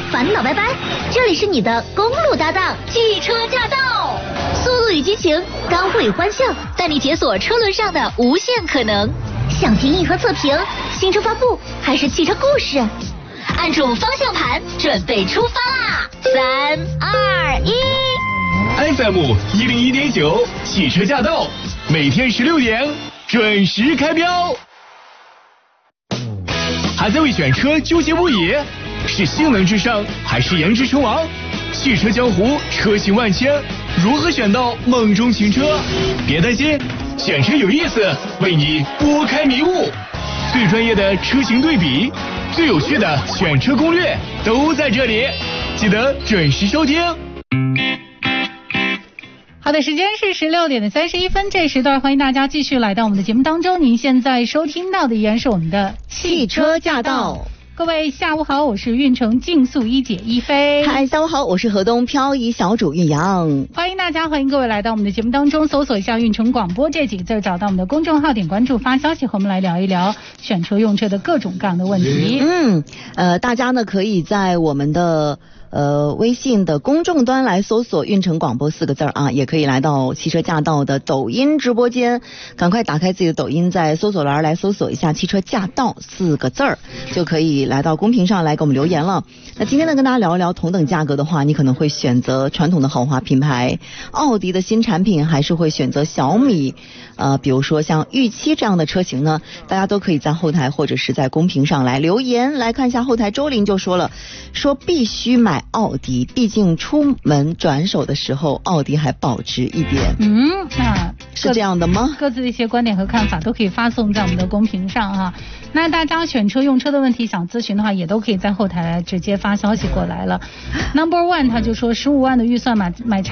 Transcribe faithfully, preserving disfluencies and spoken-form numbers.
烦恼拜拜，这里是你的公路搭档汽车驾到，速度与激情，干货与欢笑，带你解锁车轮上的无限可能。想听硬核测评、新车发布还是汽车故事？按住方向盘，准备出发啦！三二一 ，F M 一零一点九，汽车驾到，每天十六点准时开标。还在为选车纠结不已？是性能至上还是颜值称王？汽车江湖车型万千，如何选到梦中情车？别担心，选车有意思，为你拨开迷雾。最专业的车型对比，最有趣的选车攻略都在这里，记得准时收听。 好的，时间是十六点的三十一分，这时段欢迎大家继续来到我们的节目当中。您现在收听到的依然是我们的汽车驾到。 各位下午好，我是运城竞速一姐一飞。 嗨，下午好，我是河东漂移小主运阳。 欢迎大家，欢迎各位来到我们的节目当中，搜索一下运城广播这几个字，找到我们的公众号，点关注发消息，和我们来聊一聊选车用车的各种各样的问题。 嗯，呃，大家呢可以在我们的呃微信的公众端来搜索运城广播四个字啊，也可以来到汽车驾到的抖音直播间，赶快打开自己的抖音，在搜索栏来搜索一下汽车驾到四个字儿，就可以来到公屏上来给我们留言了。那今天呢跟大家聊一聊同等价格的话，你可能会选择传统的豪华品牌奥迪的新产品，还是会选择小米呃，比如说像御七这样的车型呢？大家都可以在后台或者是在公屏上来留言。来看一下后台，周林就说了，说必须买奥迪，毕竟出门转手的时候奥迪还保值一点。 嗯，那是这样的吗？ 各自的一些观点和看法都可以发送在我们的公屏上哈。那大家选车用车的问题想咨询的话，也都可以在后台直接发消息过来了。Number one 他就说十五万的预算买买